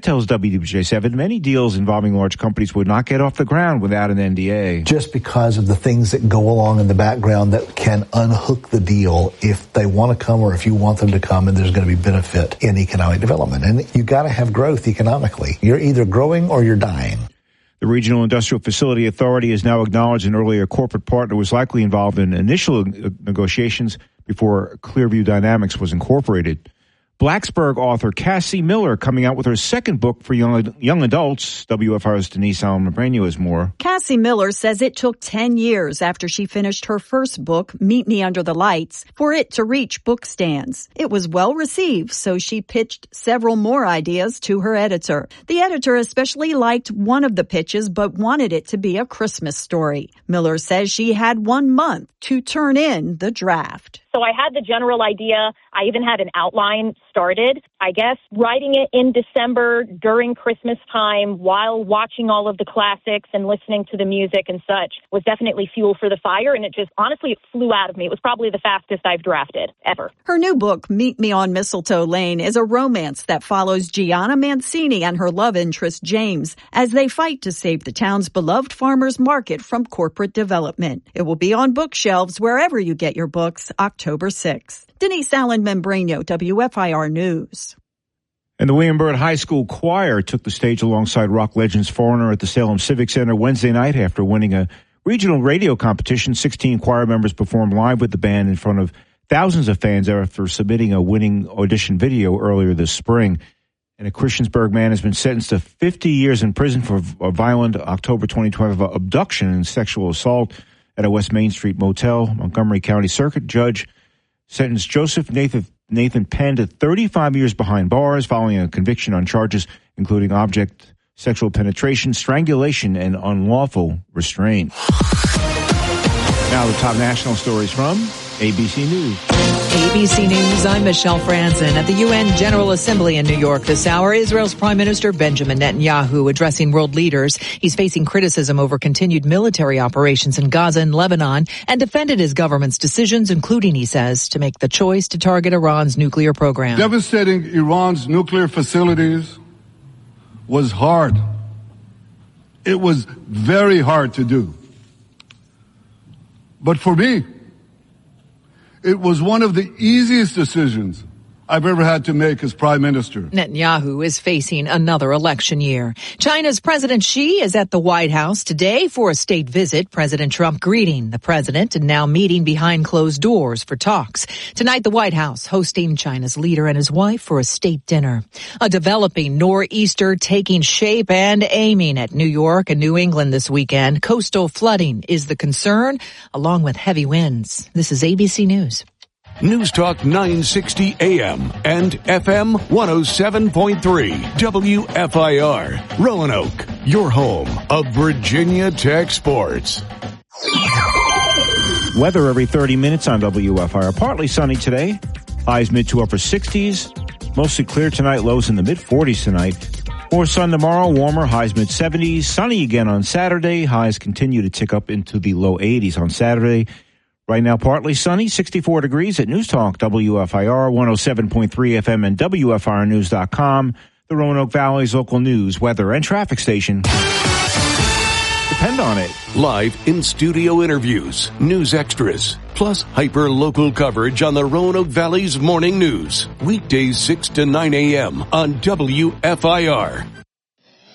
tells WWJ7 many deals involving large companies would not get off the ground without an NDA. Just because of the things that go along in the background that can unhook the deal if they want to come or if you want them to come, and there's going to be benefit in economic development. And you got to have growth economically. You're either growing or you're dying. The Regional Industrial Facility Authority has now acknowledged an earlier corporate partner was likely involved in initial negotiations before Clearview Dynamics was incorporated. Blacksburg author Cassie Miller coming out with her second book for young adults. WFR's Denise Allen-Mabreno has more. Cassie Miller says it took 10 years after she finished her first book, Meet Me Under the Lights, for it to reach book stands. It was well received, so she pitched several more ideas to her editor. The editor especially liked one of the pitches but wanted it to be a Christmas story. Miller says she had 1 month to turn in the draft. So I had the general idea. I even had an outline started. I guess writing it in December during Christmas time while watching all of the classics and listening to the music and such was definitely fuel for the fire. And it just, honestly, it flew out of me. It was probably the fastest I've drafted ever. Her new book, Meet Me on Mistletoe Lane, is a romance that follows Gianna Mancini and her love interest, James, as they fight to save the town's beloved farmers market from corporate development. It will be on bookshelves wherever you get your books October 6th. Denise Allen-Membreno, WFIR News. And the William Byrd High School Choir took the stage alongside rock legends Foreigner at the Salem Civic Center Wednesday night after winning a regional radio competition. 16 choir members performed live with the band in front of thousands of fans after submitting a winning audition video earlier this spring. And a Christiansburg man has been sentenced to 50 years in prison for a violent October 2012 abduction and sexual assault at a West Main Street motel. Montgomery County Circuit Judge sentenced Joseph Nathan Penn to 35 years behind bars following a conviction on charges including object sexual penetration, strangulation, and unlawful restraint. Now the top national stories from ABC News. ABC News, I'm Michelle Franzen. At the UN General Assembly in New York this hour, Israel's Prime Minister Benjamin Netanyahu addressing world leaders. He's facing criticism over continued military operations in Gaza and Lebanon and defended his government's decisions, including, he says, to make the choice to target Iran's nuclear program. Devastating Iran's nuclear facilities was hard. It was very hard to do. But for me, it was one of the easiest decisions I've ever had to make as prime minister. Netanyahu is facing another election year. China's President Xi is at the White House today for a state visit. President Trump greeting the president and now meeting behind closed doors for talks. Tonight, the White House hosting China's leader and his wife for a state dinner. A developing nor'easter taking shape and aiming at New York and New England this weekend. Coastal flooding is the concern, along with heavy winds. This is ABC News. News Talk 960 AM and FM 107.3 WFIR. Roanoke, your home of Virginia Tech Sports. Weather every 30 minutes on WFIR. Partly sunny today. Highs mid to upper 60s. Mostly clear tonight. Lows in the mid 40s tonight. More sun tomorrow. Warmer. Highs mid 70s. Sunny again on Saturday. Highs continue to tick up into the low 80s on Saturday. Right now, partly sunny, 64 degrees at News Talk, WFIR, 107.3 FM and WFIRnews.com, the Roanoke Valley's local news, weather, and traffic station. Depend on it. Live in-studio interviews, news extras, plus hyper-local coverage on the Roanoke Valley's morning news. Weekdays 6 to 9 a.m. on WFIR.